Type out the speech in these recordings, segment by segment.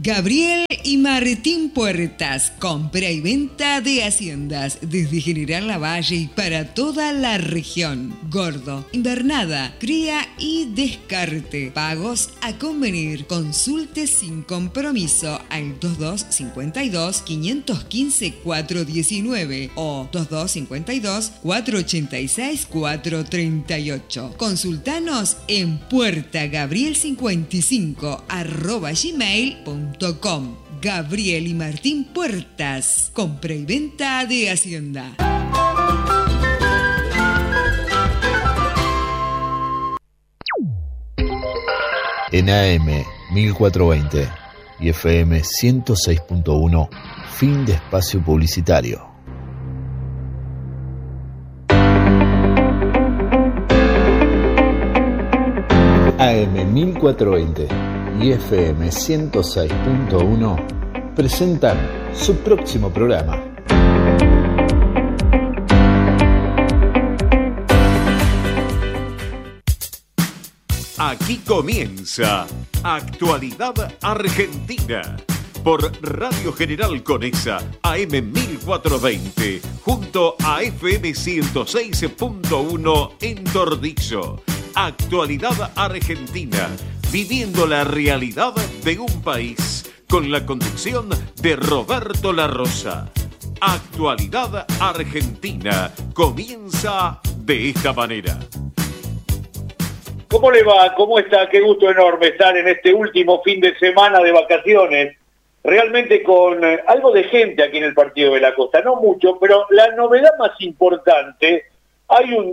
Gabriel y Martín Puertas, compra y venta de haciendas desde General Lavalle y para toda la región. Gordo, invernada, cría y descarte. Pagos a convenir. Consulte sin compromiso al 2252 515 419 o 2252 486 438. Consultanos en puertagabriel55@gmail.com. Gabriel y Martín Puertas, compra y venta de hacienda. En AM 1420 y FM 106.1, fin de espacio publicitario. AM 1420 y FM 106.1 presentan su próximo programa. Aquí comienza Actualidad Argentina por Radio General Conesa AM 1420 junto a FM 106.1 en Tordizo. Actualidad Argentina, viviendo la realidad de un país, con la conducción de Roberto La Rosa. Actualidad Argentina comienza de esta manera. ¿Cómo le va? ¿Cómo está? Qué gusto enorme estar en este último fin de semana de vacaciones, realmente con algo de gente aquí en el Partido de la Costa, no mucho, pero la novedad más importante, hay un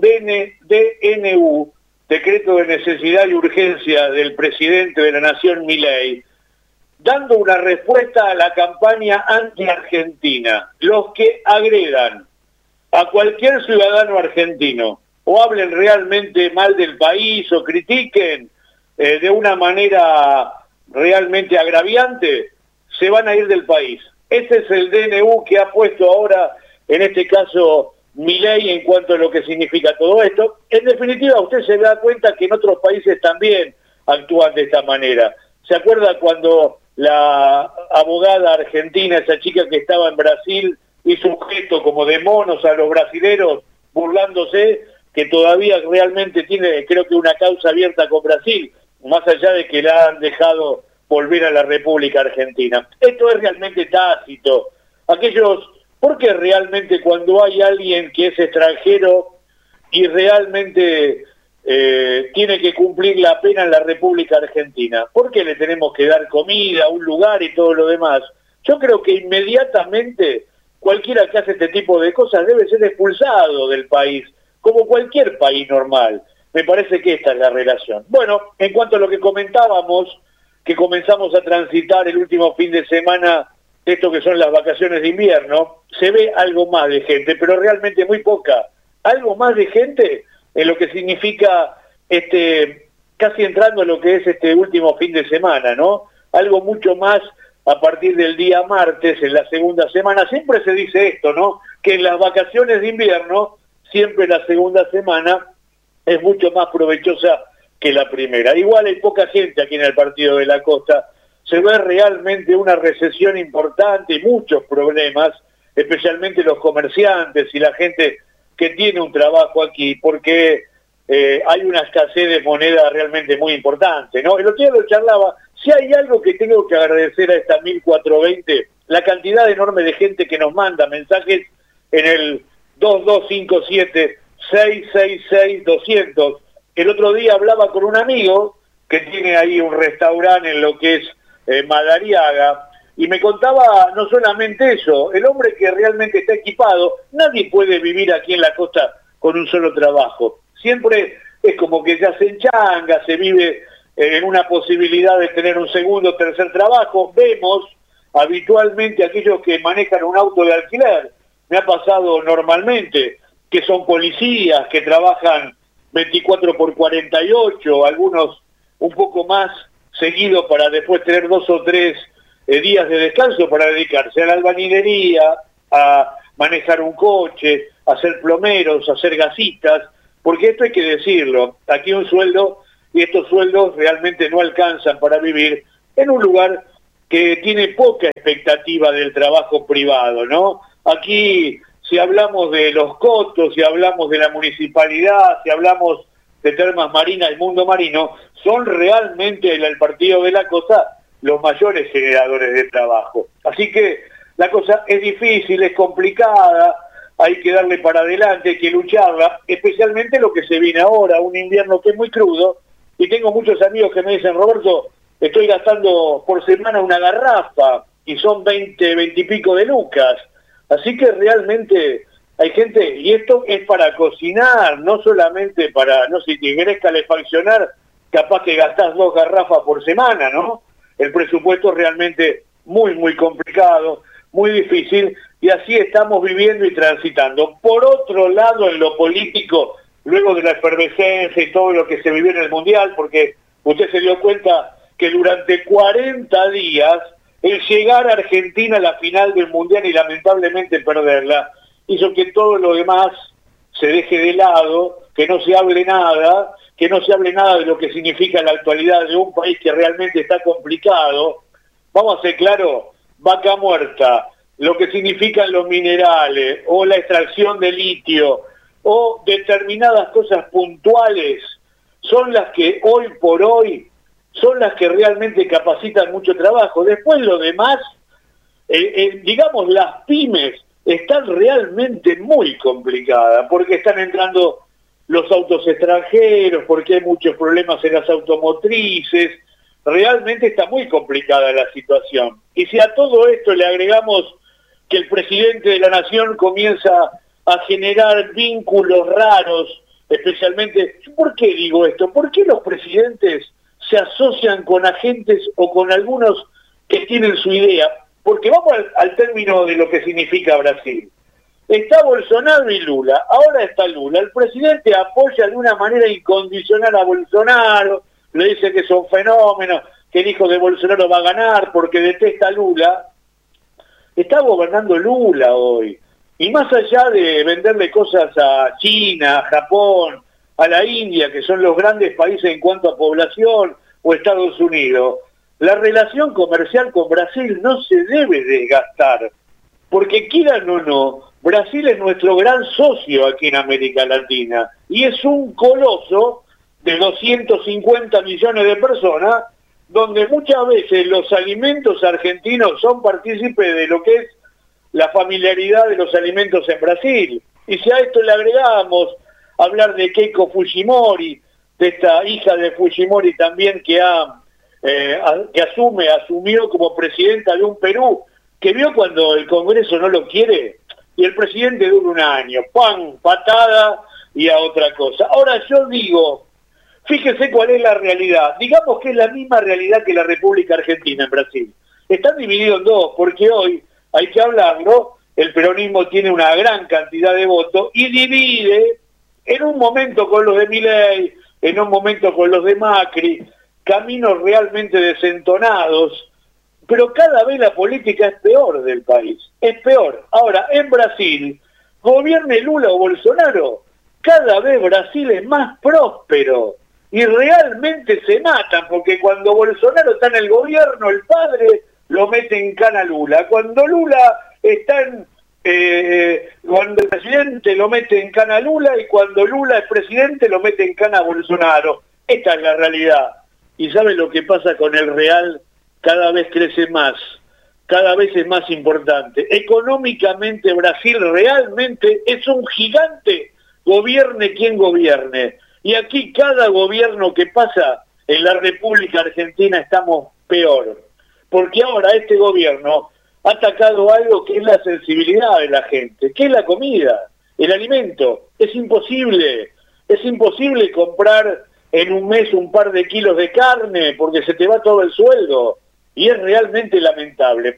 DNU, decreto de necesidad y urgencia del presidente de la Nación, Milei, dando una respuesta a la campaña anti-argentina. Los que agredan a cualquier ciudadano argentino o hablen realmente mal del país o critiquen de una manera realmente agraviante, se van a ir del país. Ese es el DNU que ha puesto ahora, en este caso, Milei en cuanto a lo que significa todo esto. En definitiva, usted se da cuenta que en otros países también actúan de esta manera. ¿Se acuerda cuando la abogada argentina, esa chica que estaba en Brasil, hizo un gesto como de monos a los brasileros, burlándose, que todavía realmente tiene, creo que, una causa abierta con Brasil, más allá de que la han dejado volver a la República Argentina? Esto es realmente tácito. Porque realmente cuando hay alguien que es extranjero y realmente tiene que cumplir la pena en la República Argentina, ¿por qué le tenemos que dar comida, un lugar y todo lo demás? Yo creo que inmediatamente cualquiera que hace este tipo de cosas debe ser expulsado del país, como cualquier país normal. Me parece que esta es la relación. Bueno, en cuanto a lo que comentábamos, que comenzamos a transitar el último fin de semana, esto que son las vacaciones de invierno, se ve algo más de gente, pero realmente muy poca. Algo más de gente en lo que significa, casi entrando en lo que es este último fin de semana, ¿no? Algo mucho más a partir del día martes, en la segunda semana. Siempre se dice esto, ¿no? Que en las vacaciones de invierno, siempre la segunda semana es mucho más provechosa que la primera. Igual hay poca gente aquí en el Partido de la Costa. Se ve realmente una recesión importante y muchos problemas, especialmente los comerciantes y la gente que tiene un trabajo aquí, porque hay una escasez de moneda realmente muy importante, ¿no? El otro día lo charlaba. Si hay algo que tengo que agradecer a esta 1420, la cantidad enorme de gente que nos manda mensajes en el 2257-666-200. El otro día hablaba con un amigo que tiene ahí un restaurante en lo que es Madariaga, y me contaba no solamente eso, el hombre que realmente está equipado. Nadie puede vivir aquí en la costa con un solo trabajo. Siempre es como que ya se enchanga, se vive en una posibilidad de tener un segundo o tercer trabajo. Vemos habitualmente aquellos que manejan un auto de alquiler. Me ha pasado normalmente que son policías que trabajan 24 por 48, algunos un poco más seguido para después tener 2 o 3 días de descanso para dedicarse a la albañilería, a manejar un coche, a ser plomeros, a hacer gasitas, porque esto hay que decirlo, aquí un sueldo, y estos sueldos realmente no alcanzan para vivir en un lugar que tiene poca expectativa del trabajo privado, ¿no? Aquí, si hablamos de los cotos, si hablamos de la municipalidad, si hablamos de Termas Marinas, el mundo marino, son realmente el Partido de la Costa los mayores generadores de trabajo. Así que la cosa es difícil, es complicada, hay que darle para adelante, hay que lucharla, especialmente lo que se viene ahora, un invierno que es muy crudo, y tengo muchos amigos que me dicen, Roberto, estoy gastando por semana una garrafa, y son 20 y pico de lucas, así que realmente hay gente, y esto es para cocinar, no solamente para, no sé, si te querés calefaccionar, capaz que gastás 2 garrafas por semana, ¿no? El presupuesto es realmente muy, muy complicado, muy difícil, y así estamos viviendo y transitando. Por otro lado, en lo político, luego de la efervescencia y todo lo que se vivió en el Mundial, porque usted se dio cuenta que durante 40 días, el llegar a Argentina a la final del Mundial y lamentablemente perderla, hizo que todo lo demás se deje de lado, que no se hable nada, de lo que significa la actualidad de un país que realmente está complicado. Vamos a ser claros, vaca muerta, lo que significan los minerales, o la extracción de litio, o determinadas cosas puntuales, son las que hoy por hoy, son las que realmente capacitan mucho trabajo. Después lo demás, digamos, las pymes están realmente muy complicadas, porque están entrando los autos extranjeros, porque hay muchos problemas en las automotrices, realmente está muy complicada la situación. Y si a todo esto le agregamos que el presidente de la Nación comienza a generar vínculos raros, especialmente, ¿por qué digo esto? ¿Por qué los presidentes se asocian con agentes o con algunos que tienen su idea? Porque vamos al término de lo que significa Brasil. Está Bolsonaro y Lula, ahora está Lula. El presidente apoya de una manera incondicional a Bolsonaro, le dice que es un fenómeno, que el hijo de Bolsonaro va a ganar porque detesta a Lula. Está gobernando Lula hoy. Y más allá de venderle cosas a China, a Japón, a la India, que son los grandes países en cuanto a población, o Estados Unidos, la relación comercial con Brasil no se debe desgastar, porque quieran o no, Brasil es nuestro gran socio aquí en América Latina, y es un coloso de 250 millones de personas, donde muchas veces los alimentos argentinos son partícipes de lo que es la familiaridad de los alimentos en Brasil. Y si a esto le agregamos hablar de Keiko Fujimori, de esta hija de Fujimori también que asumió como presidenta de un Perú, que vio cuando el Congreso no lo quiere, y el presidente dura un año, ¡pam!, patada y a otra cosa. Ahora yo digo, fíjese cuál es la realidad, digamos que es la misma realidad que la República Argentina en Brasil. Están divididos en dos, porque hoy, hay que hablarlo, el peronismo tiene una gran cantidad de votos y divide en un momento con los de Milei, en un momento con los de Macri, caminos realmente desentonados, pero cada vez la política es peor del país, es peor. Ahora, en Brasil, gobierne Lula o Bolsonaro, cada vez Brasil es más próspero y realmente se matan, porque cuando Bolsonaro está en el gobierno, el padre lo mete en cana a Lula, cuando Lula está cuando el presidente lo mete en cana a Lula, y cuando Lula es presidente lo mete en cana a Bolsonaro. Esta es la realidad. ¿Y saben lo que pasa con el real? Cada vez crece más, cada vez es más importante. Económicamente Brasil realmente es un gigante, gobierne quien gobierne. Y aquí cada gobierno que pasa en la República Argentina estamos peor. Porque ahora este gobierno ha atacado algo que es la sensibilidad de la gente, que es la comida, el alimento. Es imposible comprar en un mes un par de kilos de carne porque se te va todo el sueldo. Y es realmente lamentable.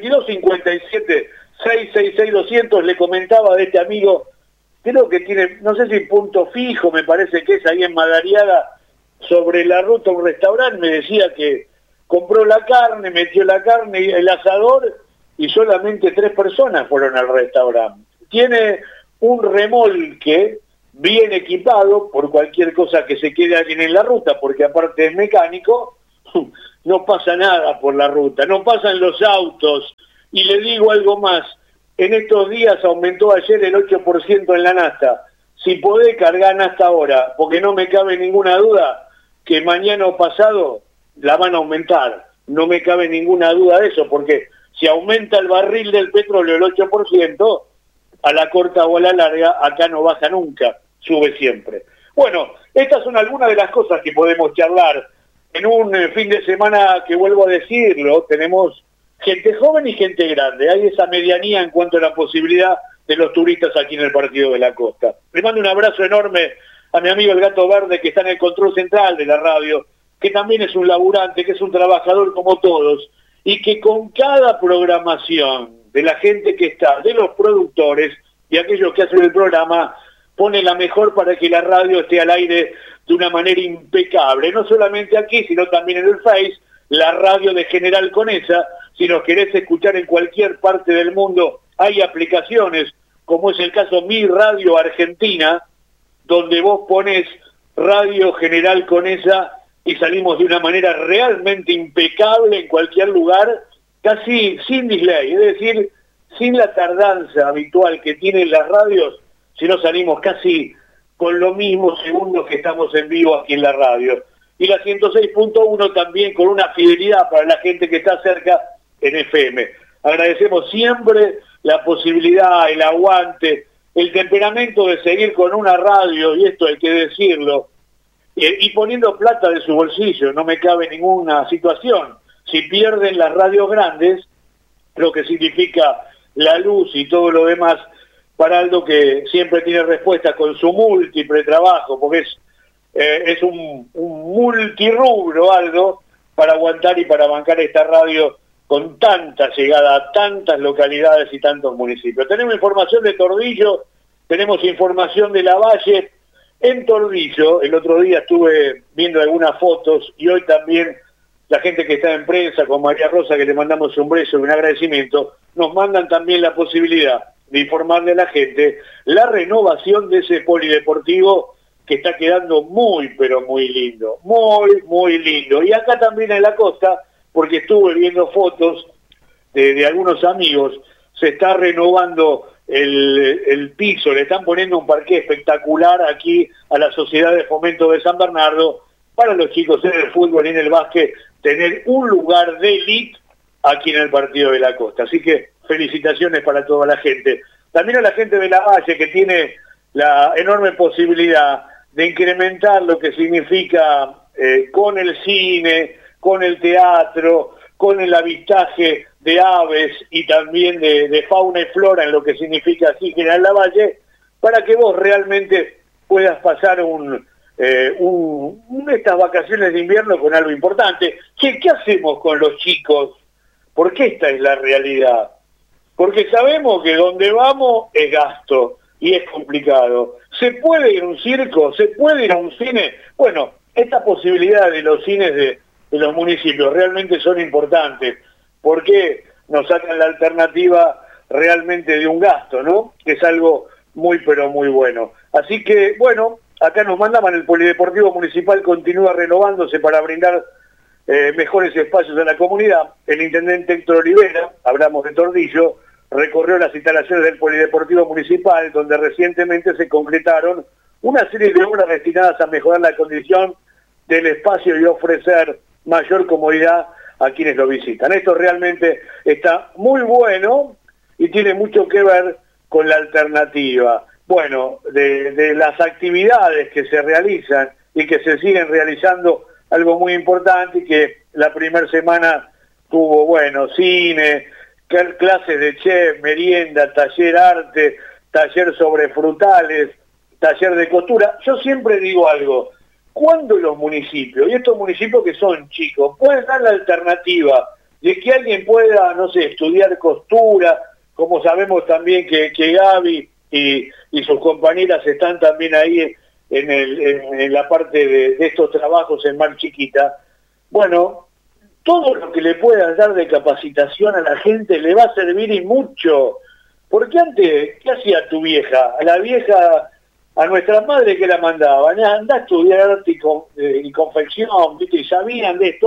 2257-666-200, le comentaba de este amigo, creo que tiene, no sé si punto fijo, me parece que es ahí en Madariaga, sobre la ruta a un restaurante, me decía que compró la carne, metió la carne y el asador, y solamente 3 personas fueron al restaurante. Tiene un remolque bien equipado por cualquier cosa que se quede alguien en la ruta, porque aparte es mecánico, no pasa nada por la ruta, no pasan los autos. Y le digo algo más, en estos días aumentó ayer el 8% en la nafta. Si podés cargar nafta ahora, porque no me cabe ninguna duda que mañana o pasado la van a aumentar. No me cabe ninguna duda de eso, porque si aumenta el barril del petróleo el 8%, a la corta o a la larga, acá no baja nunca, sube siempre. Bueno, estas son algunas de las cosas que podemos charlar en un fin de semana que, vuelvo a decirlo, tenemos gente joven y gente grande. Hay esa medianía en cuanto a la posibilidad de los turistas aquí en el Partido de la Costa. Le mando un abrazo enorme a mi amigo el Gato Verde, que está en el control central de la radio, que también es un laburante, que es un trabajador como todos, y que con cada programación de la gente que está, de los productores y aquellos que hacen el programa, pone la mejor para que la radio esté al aire de una manera impecable, no solamente aquí, sino también en el Face, la radio de General Conesa. Si nos querés escuchar en cualquier parte del mundo, hay aplicaciones, como es el caso Mi Radio Argentina, donde vos pones Radio General Conesa y salimos de una manera realmente impecable en cualquier lugar, casi sin delay, es decir, sin la tardanza habitual que tienen las radios, sino salimos casi con los mismos segundos que estamos en vivo aquí en la radio. Y la 106.1 también con una fidelidad para la gente que está cerca en FM. Agradecemos siempre la posibilidad, el aguante, el temperamento de seguir con una radio, y esto hay que decirlo, y poniendo plata de su bolsillo, no me cabe ninguna situación. Si pierden las radios grandes, lo que significa la luz y todo lo demás, para Aldo, que siempre tiene respuesta con su múltiple trabajo, porque es un multirrubro, Aldo, para aguantar y para bancar esta radio con tanta llegada a tantas localidades y tantos municipios. Tenemos información de Tordillo, tenemos información de Lavalle. En Tordillo, el otro día estuve viendo algunas fotos, y hoy también la gente que está en prensa, con María Rosa, que le mandamos un beso y un agradecimiento, nos mandan también la posibilidad de informarle a la gente la renovación de ese polideportivo que está quedando muy, pero muy lindo, muy, muy lindo. Y acá también en la costa, porque estuve viendo fotos de algunos amigos, se está renovando el piso, le están poniendo un parqué espectacular aquí a la Sociedad de Fomento de San Bernardo, para los chicos en el fútbol y en el básquet, tener un lugar de élite aquí en el Partido de la Costa. Así que felicitaciones para toda la gente. También a la gente de Lavalle, que tiene la enorme posibilidad de incrementar lo que significa con el cine, con el teatro, con el avistaje de aves y también de fauna y flora, en lo que significa así General Lavalle, para que vos realmente puedas pasar estas vacaciones de invierno con algo importante. ¿Qué hacemos con los chicos? Porque esta es la realidad. Porque sabemos que donde vamos es gasto y es complicado. ¿Se puede ir a un circo? ¿Se puede ir a un cine? Bueno, esta posibilidad de los cines de los municipios realmente son importantes, porque nos sacan la alternativa realmente de un gasto, ¿no? Que es algo muy, pero muy bueno. Así que, bueno, acá nos mandaban, el Polideportivo Municipal continúa renovándose para brindar mejores espacios a la comunidad. El intendente Héctor Olivera, hablamos de Tordillo, recorrió las instalaciones del Polideportivo Municipal, donde recientemente se concretaron una serie de obras destinadas a mejorar la condición del espacio y ofrecer mayor comodidad a quienes lo visitan. Esto realmente está muy bueno y tiene mucho que ver con la alternativa. Bueno, de las actividades que se realizan y que se siguen realizando, algo muy importante, que la primera semana tuvo, bueno, cine, clases de chef, merienda, taller arte, taller sobre frutales, taller de costura. Yo siempre digo algo, ¿cuándo los municipios, y estos municipios que son chicos, pueden dar la alternativa de que alguien pueda, no sé, estudiar costura, como sabemos también que Gaby y sus compañeras están también ahí en la parte de estos trabajos en Mar Chiquita? Bueno, todo lo que le puedas dar de capacitación a la gente le va a servir y mucho. Porque antes, ¿qué hacía tu vieja? A la vieja, a nuestra madre que la mandaban, anda a estudiar arte y confección, ¿viste? Y sabían de esto,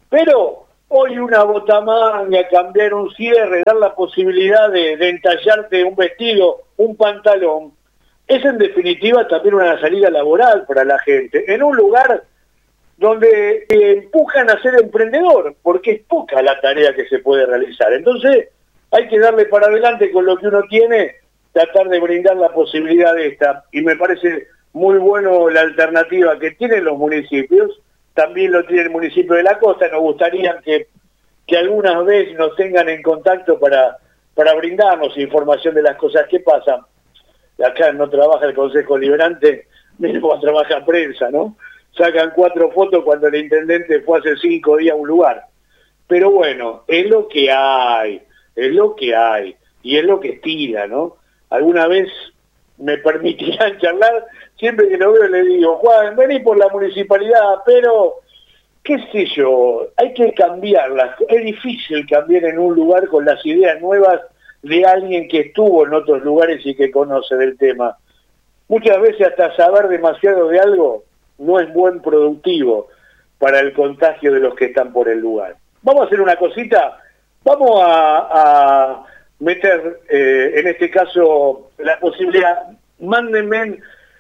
Pero hoy una botamanga, cambiar un cierre, dar la posibilidad de entallarte un vestido, un pantalón, es en definitiva también una salida laboral para la gente, en un lugar donde empujan a ser emprendedor, porque es poca la tarea que se puede realizar. Entonces hay que darle para adelante con lo que uno tiene, tratar de brindar la posibilidad de esta, y me parece muy bueno la alternativa que tienen los municipios, también lo tiene el municipio de La Costa. Nos gustaría que algunas veces nos tengan en contacto para brindarnos información de las cosas que pasan. Acá no trabaja el Consejo Liberante, mismo trabaja prensa, ¿no? Sacan 4 fotos cuando el intendente fue hace 5 días a un lugar. Pero bueno, es lo que hay, y es lo que estira, ¿no? Alguna vez me permitirán charlar, siempre que lo veo le digo, Juan, vení por la municipalidad, pero, qué sé yo, hay que cambiarlas. Es difícil cambiar en un lugar con las ideas nuevas de alguien que estuvo en otros lugares y que conoce del tema. Muchas veces hasta saber demasiado de algo no es buen productivo para el contagio de los que están por el lugar. Vamos a hacer una cosita, vamos a meter en este caso la posibilidad, mándenme,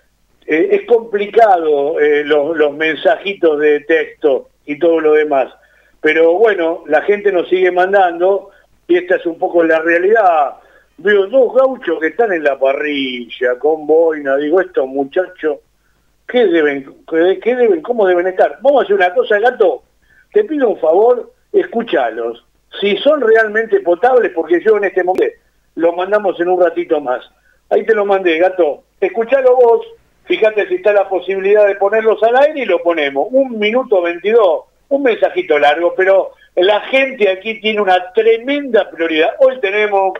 es complicado los mensajitos de texto y todo lo demás, pero bueno, la gente nos sigue mandando y esta es un poco la realidad. Veo 2 gauchos que están en la parrilla con boina, digo, estos muchachos, ¿qué deben, cómo deben estar? Vamos a hacer una cosa, Gato, te pido un favor, escúchalos. Si son realmente potables, porque yo en este momento lo mandamos en un ratito más. Ahí te lo mandé, Gato. Escuchalo vos, fíjate si está la posibilidad de ponerlos al aire y lo ponemos. 1 minuto 22, un mensajito largo, pero la gente aquí tiene una tremenda prioridad. Hoy tenemos,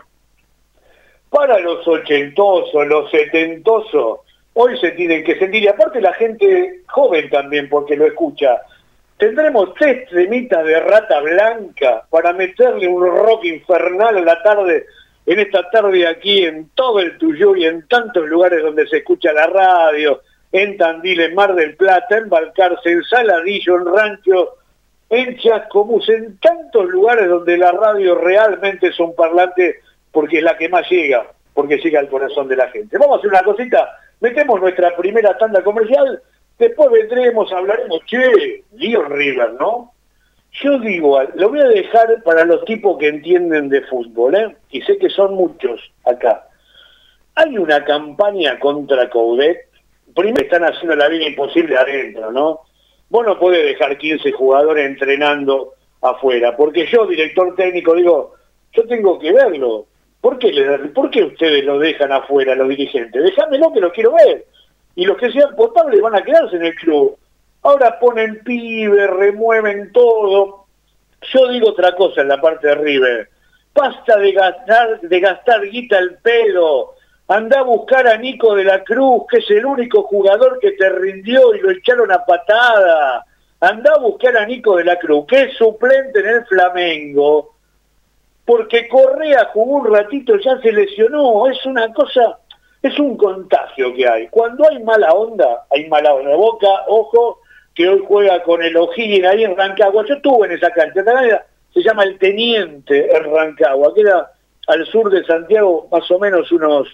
para los ochentosos, los setentosos, hoy se tienen que sentir, y aparte la gente joven también, porque lo escucha. Tendremos 3 temitas de Rata Blanca para meterle un rock infernal a la tarde, en esta tarde aquí en todo el Tuyú y en tantos lugares donde se escucha la radio, en Tandil, en Mar del Plata, en Balcarce, en Saladillo, en Rancho, en Chascomús, en tantos lugares donde la radio realmente es un parlante, porque es la que más llega, porque llega al corazón de la gente. Vamos a hacer una cosita, metemos nuestra primera tanda comercial. Después vendremos, hablaremos, Lyon River, ¿no? Yo digo, lo voy a dejar para los tipos que entienden de fútbol, y sé que son muchos acá. Hay una campaña contra Coudet. Primero están haciendo la vida imposible adentro, ¿no? Vos no podés dejar 15 jugadores entrenando afuera, porque yo, director técnico, digo, yo tengo que verlo. ¿Por qué ustedes lo dejan afuera, los dirigentes? Déjamelo que lo quiero ver. Y los que sean potables van a quedarse en el club. Ahora ponen pibes, remueven todo. Yo digo otra cosa en la parte de River. Basta de gastar guita al pedo. Andá a buscar a Nico de la Cruz, que es el único jugador que te rindió y lo echaron a patada. Andá a buscar a Nico de la Cruz, que es suplente en el Flamengo, porque Correa jugó un ratito, ya se lesionó. Es una cosa... Es un contagio que hay. Cuando hay mala onda, hay mala onda. Boca, ojo, que hoy juega con el O'Higgins ahí en Rancagua. Yo estuve en esa cancha. Se llama El Teniente en Rancagua. Queda al sur de Santiago, más o menos unos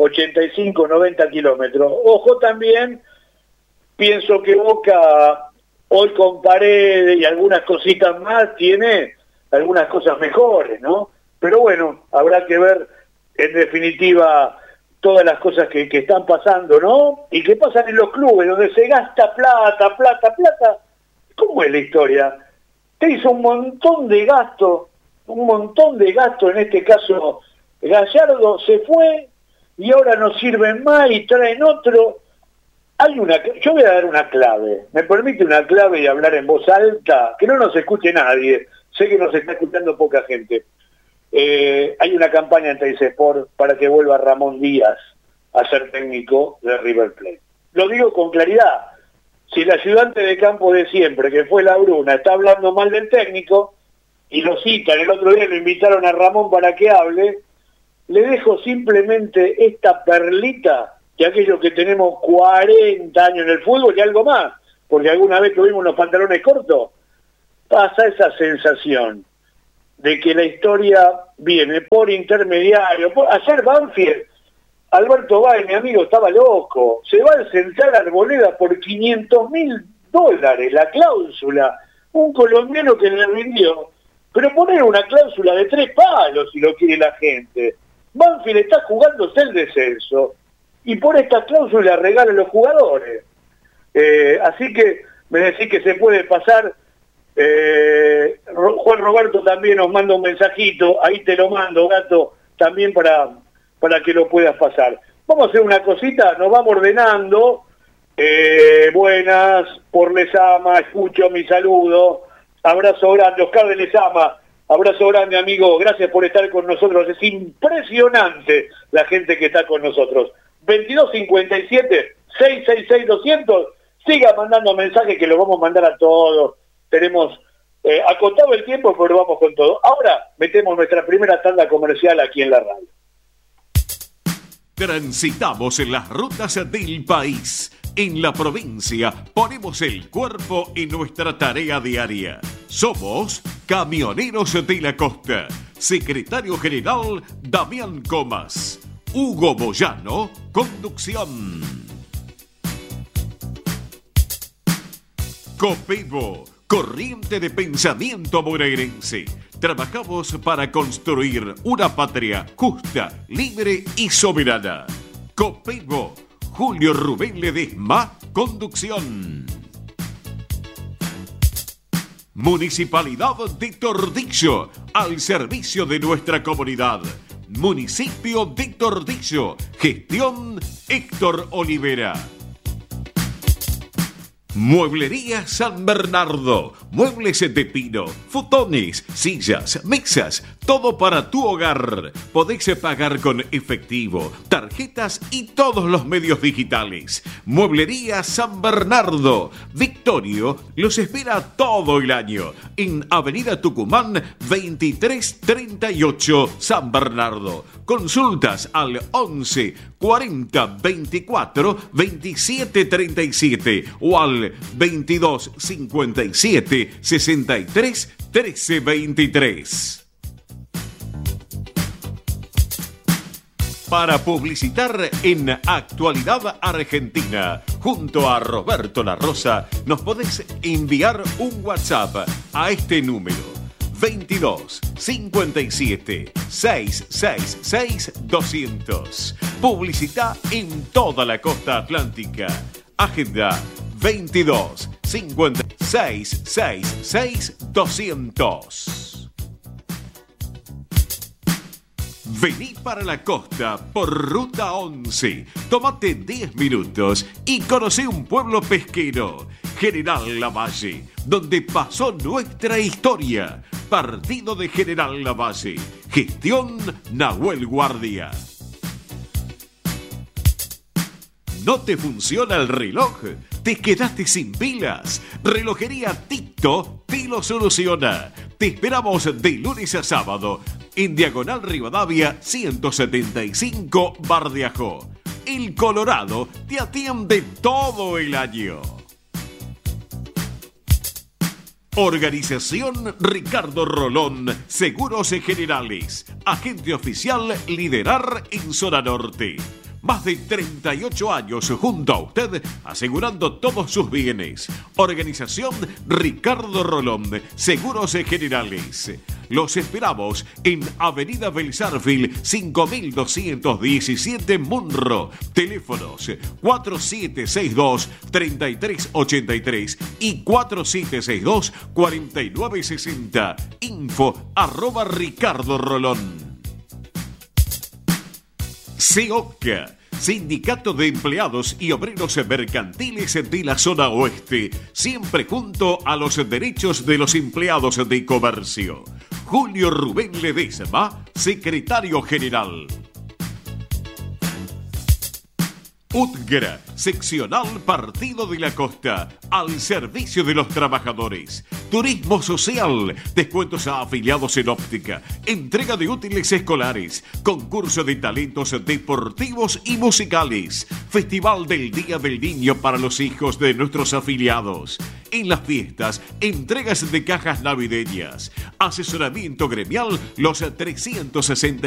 85, 90 kilómetros. Ojo también, pienso que Boca, hoy con Paredes y algunas cositas más, tiene algunas cosas mejores, ¿no? Pero bueno, habrá que ver, en definitiva, todas las cosas que están pasando, ¿no? Y que pasan en los clubes, donde se gasta plata. ¿Cómo es la historia? Te hizo un montón de gasto, en este caso Gallardo se fue y ahora no sirven más y traen otro. Yo voy a dar una clave, me permite una clave y hablar en voz alta, que no nos escuche nadie, sé que nos está escuchando poca gente. Hay una campaña en Teis Sport para que vuelva Ramón Díaz a ser técnico de River Plate. Lo digo con claridad. Si el ayudante de campo de siempre, que fue la Bruna, está hablando mal del técnico y lo citan, el otro día lo invitaron a Ramón para que hable, le dejo simplemente esta perlita que aquellos que tenemos 40 años en el fútbol y algo más, porque alguna vez tuvimos unos pantalones cortos, pasa esa sensación de que la historia viene por intermediario. Ayer Banfield, Alberto Báez, mi amigo, estaba loco. Se va al Central Arboleda por $500.000, la cláusula. Un colombiano que le rindió. Pero poner una cláusula de 3 palos si lo quiere la gente. Banfield está jugándose el descenso y por esta cláusula regalan los jugadores. Así que me decís que se puede pasar. Juan Roberto también nos manda un mensajito, ahí te lo mando, gato, también para que lo puedas pasar. Vamos a hacer una cosita, nos vamos ordenando. Buenas, por Lezama, escucho mi saludo, abrazo grande, Oscar de Lezama, abrazo grande, amigo, gracias por estar con nosotros, es impresionante la gente que está con nosotros. 2257-666-200, siga mandando mensajes que los vamos a mandar a todos. Tenemos acotado el tiempo, pero vamos con todo. Ahora metemos nuestra primera tanda comercial aquí en la radio. Transitamos en las rutas del país. En la provincia ponemos el cuerpo en nuestra tarea diaria. Somos Camioneros de la Costa. Secretario General Damián Comas. Hugo Moyano, conducción. Copevo, corriente de pensamiento bonaerense. Trabajamos para construir una patria justa, libre y soberana. Copevo, Julio Rubén Ledesma, conducción. Municipalidad de Tordillo, al servicio de nuestra comunidad. Municipio de Tordillo, gestión Héctor Olivera. Mueblería San Bernardo, muebles de pino, futones, sillas, mesas, todo para tu hogar. Podés pagar con efectivo, tarjetas y todos los medios digitales. Mueblería San Bernardo, Victorio los espera todo el año en Avenida Tucumán 2338 San Bernardo. Consultas al 11 40 24 27 37 o al 22 57 63 13 23. Para publicitar en Actualidad Argentina, junto a Roberto La Rosa, nos podés enviar un WhatsApp a este número: 22 57 666 200. Publicita en toda la costa atlántica. Agenda 22 56 66 200. Vení para la costa por Ruta 11. Tómate 10 minutos y conoce un pueblo pesquero, General Lavalle, donde pasó nuestra historia. Partido de General Lavalle. Gestión Nahuel Guardia. ¿No te funciona el reloj? ¿Te quedaste sin pilas? Relojería Tito te lo soluciona. Te esperamos de lunes a sábado en Diagonal Rivadavia 175 Bardeajó. El Colorado te atiende todo el año. Organización Ricardo Rolón, Seguros Generales. Agente oficial Liderar en Zona Norte. Más de 38 años junto a usted, asegurando todos sus bienes. Organización Ricardo Rolón, Seguros Generales. Los esperamos en Avenida Belsarfield 5217 Munro. Teléfonos 4762-3383 y 4762-4960. Info@Ricardo Rolón. SEOCA, Sindicato de Empleados y Obreros Mercantiles de la Zona Oeste, siempre junto a los derechos de los empleados de comercio. Julio Rubén Ledesma, secretario general. UTGRA, seccional Partido de la Costa, al servicio de los trabajadores. Turismo social, descuentos a afiliados en óptica, entrega de útiles escolares, concurso de talentos deportivos y musicales, Festival del Día del Niño para los hijos de nuestros afiliados. En las fiestas, entregas de cajas navideñas, asesoramiento gremial los 360